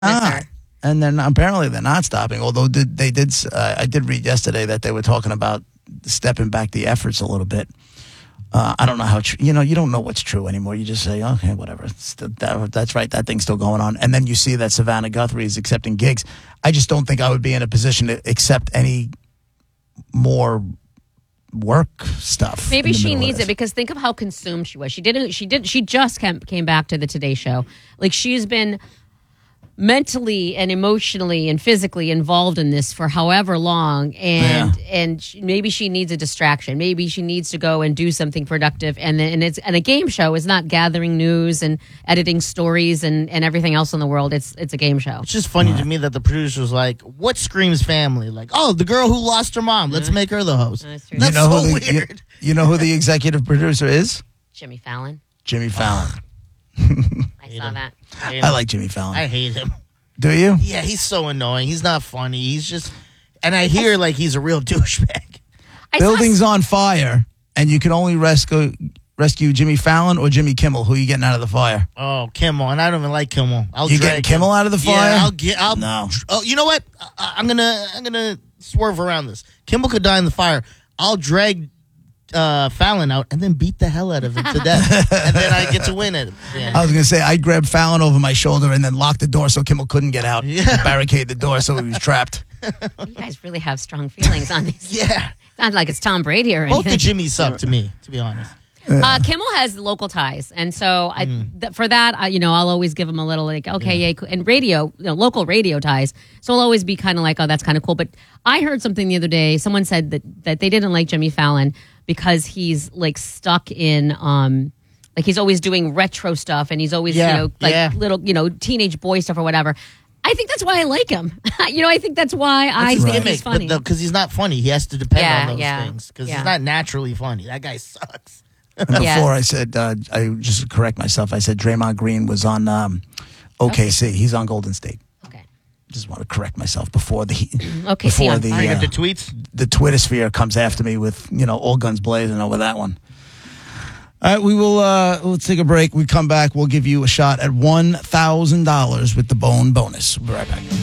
not. And then apparently they're not stopping. Although I did read yesterday that they were talking about stepping back the efforts a little bit. I don't know how true. You don't know what's true anymore. You just say, okay, whatever. That's right. That thing's still going on. And then you see that Savannah Guthrie is accepting gigs. I just don't think I would be in a position to accept any more work stuff. Maybe she needs it because think of how consumed she was. She just came back to the Today Show. Like she's been mentally and emotionally and physically involved in this for however long, and maybe she needs a distraction. Maybe she needs to go and do something productive. And a game show is not gathering news and editing stories and everything else in the world. It's a game show. It's just funny to me that the producer was like, "What screams family?" Like, "Oh, the girl who lost her mom. Let's make her the host." That's so weird. You know who the executive producer is? Jimmy Fallon. Jimmy Fallon. I saw that. I like Jimmy Fallon. I hate him. Do you? Yeah, he's so annoying. He's not funny. He's just, and I hear like he's a real douchebag. Building's on fire, and you can only rescue Jimmy Fallon or Jimmy Kimmel. Who are you getting out of the fire? Oh, Kimmel, and I don't even like Kimmel. You getting Kimmel out of the fire? Yeah, no. Oh, you know what? I'm gonna swerve around this. Kimmel could die in the fire. I'll drag Fallon out and then beat the hell out of him to death, and then I get to win it. Yeah. I was gonna say I'd grab Fallon over my shoulder and then lock the door so Kimmel couldn't get out. Yeah. Barricade the door so he was trapped. You guys really have strong feelings on this. Yeah, it's not like it's Tom Brady or anything. Both the Jimmys suck to me, to be honest. Kimmel has local ties, and so for that, I'll always give him a little like, okay, yeah, and radio, local radio ties. So I'll always be kind of like, oh, that's kind of cool. But I heard something the other day. Someone said that they didn't like Jimmy Fallon because he's like stuck in like he's always doing retro stuff, and he's always little teenage boy stuff or whatever. I think that's why I like him. I think that's why I think he's funny. Because he's not funny, he has to depend on those things. Because he's not naturally funny. That guy sucks. And before I said, I just correct myself. I said Draymond Green was on OKC. He's on Golden State. Okay. Just want to correct myself before the the tweets. The Twitter sphere comes after me with all guns blazing over that one. All right, we will. We'll take a break. We come back. We'll give you a shot at $1,000 with the Bone bonus. We'll be right back.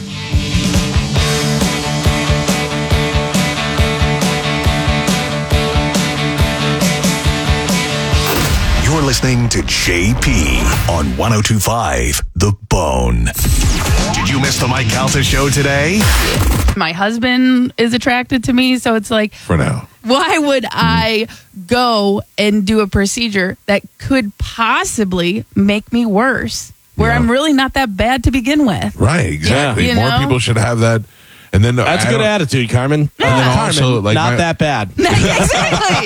You're listening to JP on 102.5 The Bone. Did you miss the Mike Calta show today? My husband is attracted to me, so it's like, for now, why would I go and do a procedure that could possibly make me worse, where I'm really not that bad to begin with? Right, exactly. More people should have that. And then that's a good attitude, Carmen. Yeah. And then also, like, not that bad. Exactly.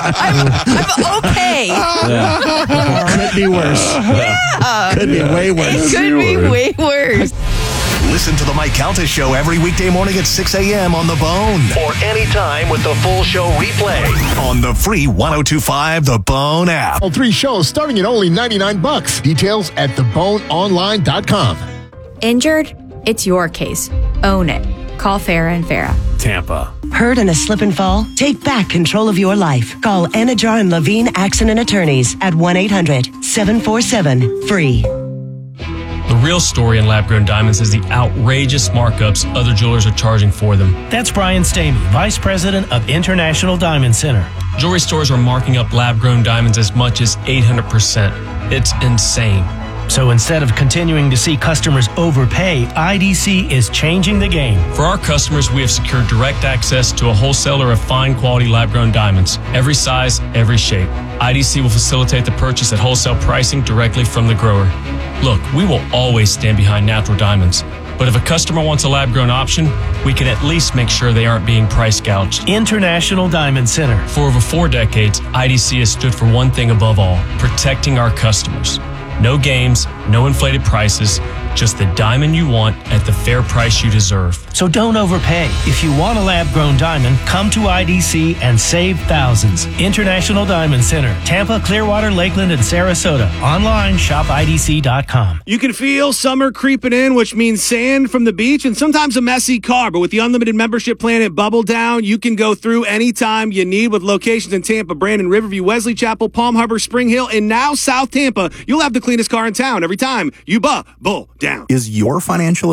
I'm okay. Could be worse. Yeah. Could be way worse. It could be way worse. Listen to the Mike Calta Show every weekday morning at 6 a.m. on The Bone. Or anytime with the full show replay on the free 102.5 The Bone app. All 3 shows starting at only $99. Details at theboneonline.com. Injured? It's your case. Own it. Call Farah and Farah. Tampa. Hurt in a slip and fall? Take back control of your life. Call Anajar and Levine Accident Attorneys at 1-800-747-FREE. The real story in lab-grown diamonds is the outrageous markups other jewelers are charging for them. That's Brian Stamey, Vice President of International Diamond Center. Jewelry stores are marking up lab-grown diamonds as much as 800%. It's insane. So instead of continuing to see customers overpay, IDC is changing the game. For our customers, we have secured direct access to a wholesaler of fine quality lab-grown diamonds. Every size, every shape. IDC will facilitate the purchase at wholesale pricing directly from the grower. Look, we will always stand behind natural diamonds. But if a customer wants a lab-grown option, we can at least make sure they aren't being price gouged. International Diamond Center. For over 4 decades, IDC has stood for one thing above all, protecting our customers. No games, no inflated prices, just the diamond you want at the fair price you deserve. So don't overpay. If you want a lab-grown diamond, come to IDC and save thousands. International Diamond Center, Tampa, Clearwater, Lakeland, and Sarasota. Online, shopidc.com. You can feel summer creeping in, which means sand from the beach and sometimes a messy car. But with the unlimited membership plan at Bubble Down, you can go through anytime you need with locations in Tampa, Brandon, Riverview, Wesley Chapel, Palm Harbor, Spring Hill, and now South Tampa. You'll have the cleanest car in town. Every every time you bubble down. Is your financial